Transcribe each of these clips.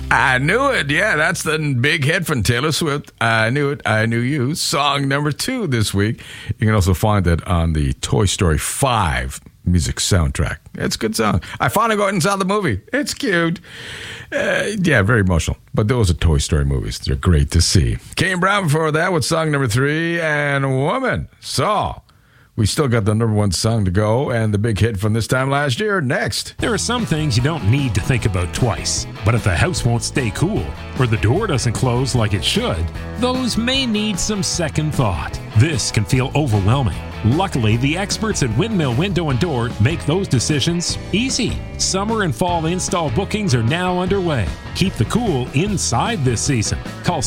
I knew it. Yeah, that's the big hit from Taylor Swift. I knew it. I knew you. Song number 2 this week. You can also find that on the Toy Story 5 music soundtrack. It's a good song. I finally got inside the movie. It's cute. Yeah, very emotional. But those are Toy Story movies. They're great to see. Kane Brown before that with song number 3 and Woman. So, we still got the number 1 song to go and the big hit from this time last year next. There are some things you don't need to think about twice. But if the house won't stay cool or the door doesn't close like it should, those may need some second thought. This can feel overwhelming. Luckily, the experts at Windmill Window and Door make those decisions easy. Summer and fall install bookings are now underway. Keep the cool inside this season. Call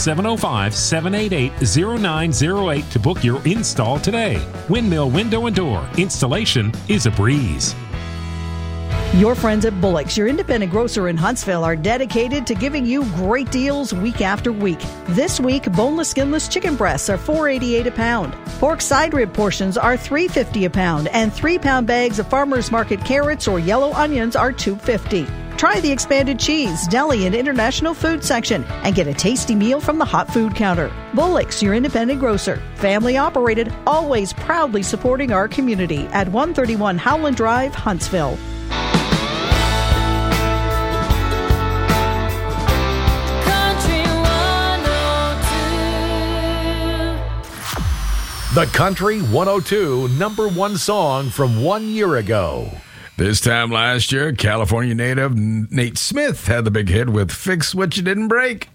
705-788-0908 to book your install today. Windmill Window and Door. Installation is a breeze. Your friends at Bullock's, your independent grocer in Huntsville, are dedicated to giving you great deals week after week. This week, boneless, skinless chicken breasts are $4.88 a pound. Pork side rib portions are $3.50 a pound, and 3-pound bags of Farmers Market carrots or yellow onions are $2.50. Try the expanded cheese, deli, and international food section and get a tasty meal from the hot food counter. Bullock's, your independent grocer. Family operated, always proudly supporting our community at 131 Howland Drive, Huntsville. The Country 102 number 1 song from 1 year ago. This time last year, California native Nate Smith had the big hit with Fix What You Didn't Break.